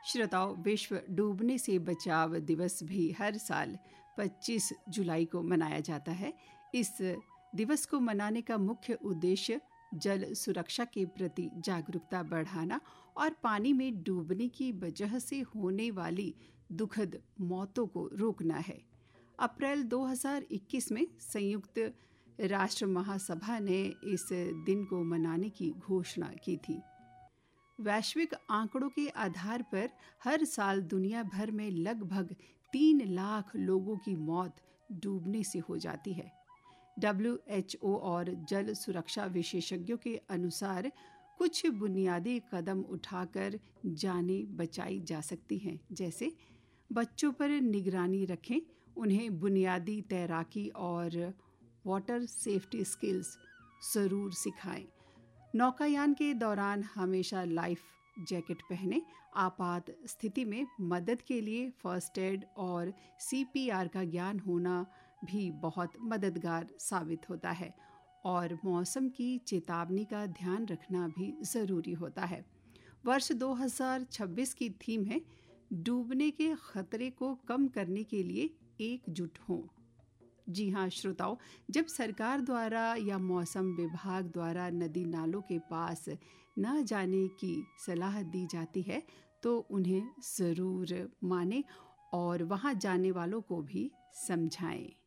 श्रोताओं, विश्व डूबने से बचाव दिवस भी हर साल 25 जुलाई को मनाया जाता है। इस दिवस को मनाने का मुख्य उद्देश्य जल सुरक्षा के प्रति जागरूकता बढ़ाना और पानी में डूबने की वजह से होने वाली दुखद मौतों को रोकना है। अप्रैल 2021 में संयुक्त राष्ट्र महासभा ने इस दिन को मनाने की घोषणा की थी। वैश्विक आंकड़ों के आधार पर हर साल दुनिया भर में लगभग 3 लाख लोगों की मौत डूबने से हो जाती है। WHO और जल सुरक्षा विशेषज्ञों के अनुसार कुछ बुनियादी कदम उठाकर जानें बचाई जा सकती हैं, जैसे बच्चों पर निगरानी रखें, उन्हें बुनियादी तैराकी और वाटर सेफ्टी स्किल्स ज़रूर सिखाएं। नौकायान के दौरान हमेशा लाइफ जैकेट पहनें। आपात स्थिति में मदद के लिए फर्स्ट एड और CPR का ज्ञान होना भी बहुत मददगार साबित होता है और मौसम की चेतावनी का ध्यान रखना भी ज़रूरी होता है। वर्ष 2026 की थीम है डूबने के खतरे को कम करने के लिए एकजुट हों। जी हाँ श्रोताओं, जब सरकार द्वारा या मौसम विभाग द्वारा नदी नालों के पास न जाने की सलाह दी जाती है तो उन्हें ज़रूर मानें और वहाँ जाने वालों को भी समझाएं।